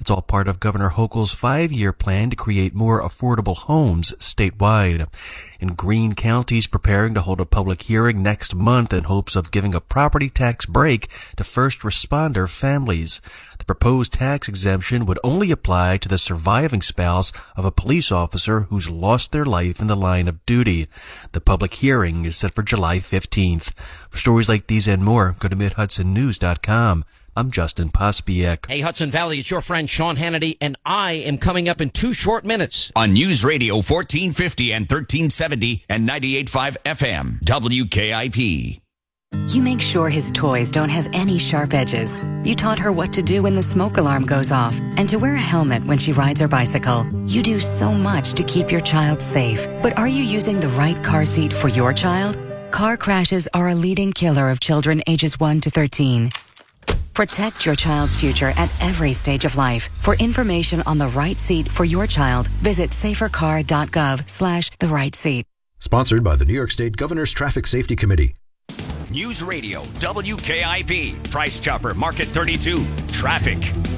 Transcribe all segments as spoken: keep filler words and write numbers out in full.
It's all part of Governor Hochul's five-year plan to create more affordable homes statewide. And Greene County's preparing to hold a public hearing next month in hopes of giving a property tax break to first responder families. The proposed tax exemption would only apply to the surviving spouse of a police officer who's lost their life in the line of duty. The public hearing is set for July fifteenth. For stories like these and more, go to mid hudson news dot com. I'm Justin Pospiek. Hey, Hudson Valley, it's your friend Sean Hannity, and I am coming up in two short minutes. On News Radio fourteen fifty and thirteen seventy and ninety-eight point five F M, W K I P. You make sure his toys don't have any sharp edges. You taught her what to do when the smoke alarm goes off and to wear a helmet when she rides her bicycle. You do so much to keep your child safe. But are you using the right car seat for your child? Car crashes are a leading killer of children ages one to thirteen. Protect your child's future at every stage of life. For information on the right seat for your child, visit safercar.gov slash the right seat. Sponsored by the New York State Governor's Traffic Safety Committee. News Radio, W K I P, Price Chopper, Market thirty-two, Traffic.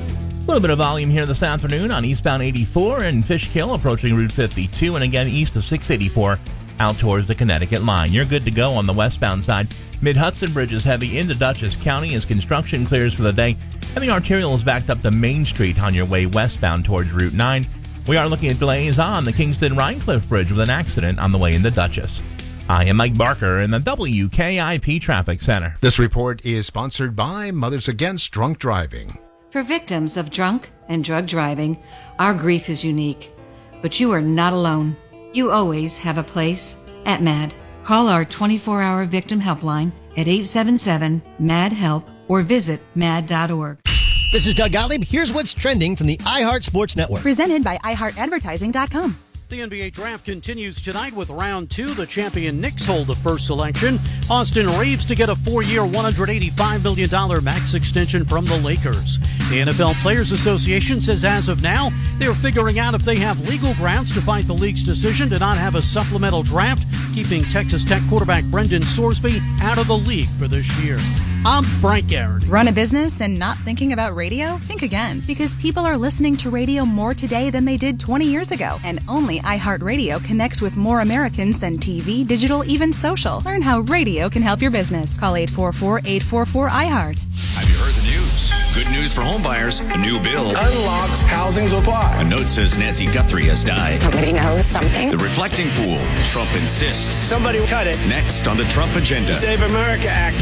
A little bit of volume here this afternoon on eastbound eighty-four and Fishkill approaching Route fifty-two, and again east of six eighty-four out towards the Connecticut line. You're good to go on the westbound side. Mid-Hudson Bridge is heavy into Dutchess County as construction clears for the day, and the arterial is backed up to Main Street on your way westbound towards Route nine. We are looking at delays on the Kingston-Rhinecliff Bridge with an accident on the way into Dutchess. I am Mike Barker in the W K I P Traffic Center. This report is sponsored by Mothers Against Drunk Driving. For victims of drunk and drug driving, our grief is unique. But you are not alone. You always have a place at MAD. Call our twenty-four hour victim helpline at eight seven seven M A D HELP or visit mad dot org. This is Doug Gottlieb. Here's what's trending from the iHeart Sports Network. Presented by i heart advertising dot com. The N B A draft continues tonight with round two. The champion Knicks hold the first selection. Austin Reeves to get a four-year, one hundred eighty-five million dollars max extension from the Lakers. The N F L Players Association says as of now, they're figuring out if they have legal grounds to fight the league's decision to not have a supplemental draft, keeping Texas Tech quarterback Brendan Sorsby out of the league for this year. I'm Frank Garrity. Run a business and not thinking about radio? Think again, because people are listening to radio more today than they did twenty years ago. And only iHeartRadio connects with more Americans than T V, digital, even social. Learn how radio can help your business. Call eight four four, eight four four, I heart. Have you heard the news? Good news for homebuyers. A new bill unlocks housing supply. A note says Nancy Guthrie has died. Somebody knows something. The reflecting pool. Trump insists. Somebody cut it. Next on the Trump agenda. Save America Act.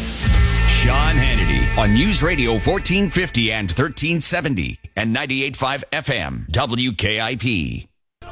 Sean Hannity on News Radio fourteen fifty and thirteen seventy and ninety-eight point five F M, W K I P.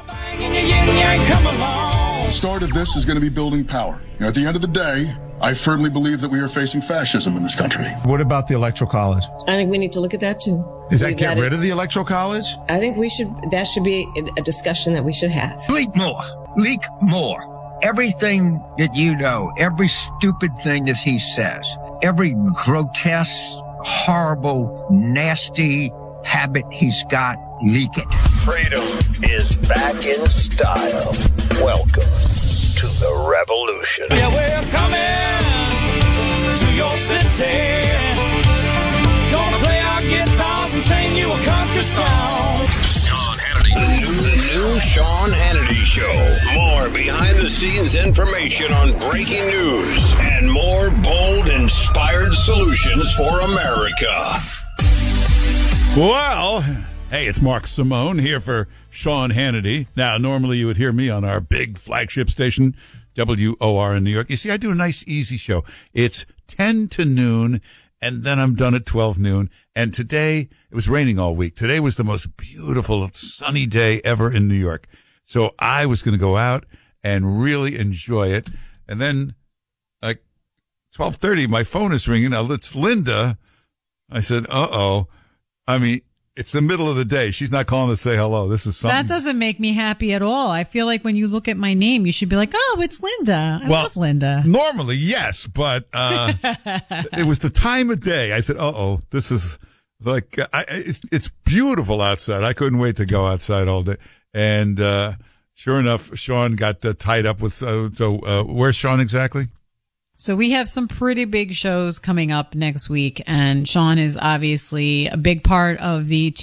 The start of this is going to be building power. You know, at the end of the day, I firmly believe that we are facing fascism in this country. What about the Electoral College? I think we need to look at that too. Does that we get gotta, rid of the Electoral College? I think we should, that should be a discussion that we should have. Leak more. Leak more. Everything that you know, every stupid thing that he says, every grotesque, horrible, nasty habit he's got, leak it. Freedom is back in style. Welcome to the revolution. Yeah, we're coming to your city. Gonna play our guitars and sing you a country song. Sean Hannity. The new, the new Sean Hannity Show. More behind-the-scenes information on breaking news and more bold, inspired solutions for America. Well, hey, it's Mark Simone here for Sean Hannity. Now, normally you would hear me on our big flagship station, W O R in New York. You see, I do a nice, easy show. It's ten to noon, and then I'm done at twelve noon. And today, it was raining all week. Today was the most beautiful, sunny day ever in New York. So I was going to go out and really enjoy it. And then, like, twelve thirty, my phone is ringing. Now, it's Linda. I said, uh-oh. I mean, it's the middle of the day. She's not calling to say hello. This is something. That doesn't make me happy at all. I feel like when you look at my name, you should be like, oh, it's Linda. I well, love Linda. Normally, yes, but uh it was the time of day. I said, uh-oh, this is like, I, it's, it's beautiful outside. I couldn't wait to go outside all day. And uh sure enough, Sean got uh, tied up with, uh, so uh where's Sean exactly? So we have some pretty big shows coming up next week, and Sean is obviously a big part of the